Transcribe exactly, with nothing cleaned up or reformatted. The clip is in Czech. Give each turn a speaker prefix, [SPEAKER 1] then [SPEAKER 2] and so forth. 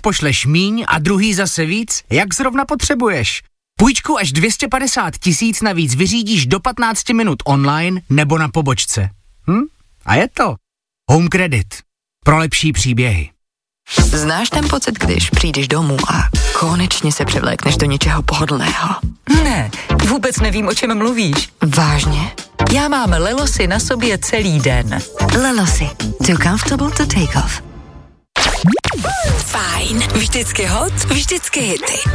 [SPEAKER 1] pošleš míň a druhý zase víc, jak zrovna potřebuješ. Půjčku až dvě stě padesát tisíc navíc vyřídíš do patnáct minut online nebo na pobočce. Hm? A je to Home Credit. Pro lepší příběhy.
[SPEAKER 2] Znáš ten pocit, když přijdeš domů a konečně se převlékneš do něčeho pohodlného?
[SPEAKER 3] Ne, vůbec nevím, o čem mluvíš.
[SPEAKER 2] Vážně?
[SPEAKER 3] Já mám Lelosy na sobě celý den.
[SPEAKER 2] Lelosy. Too comfortable to take off.
[SPEAKER 4] Fajn. Vždycky hot, vždycky hity.